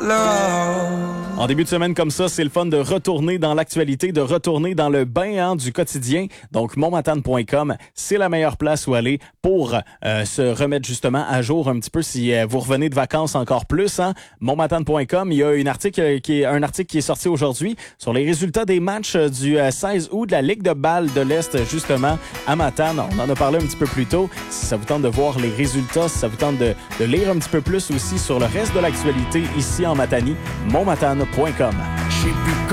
love. En début de semaine comme ça, c'est le fun de retourner dans l'actualité, de retourner dans le bain du quotidien. Donc, montmatane.com, c'est la meilleure place où aller pour se remettre justement à jour un petit peu si vous revenez de vacances encore plus. Montmatane.com, il y a un article qui est sorti aujourd'hui sur les résultats des matchs du 16 août de la Ligue de balle de l'Est, justement, à Matane. On en a parlé un petit peu plus tôt. Si ça vous tente de voir les résultats, si ça vous tente de lire un petit peu plus aussi sur le reste de l'actualité ici en Matanie, montmatane.com. J'ai bu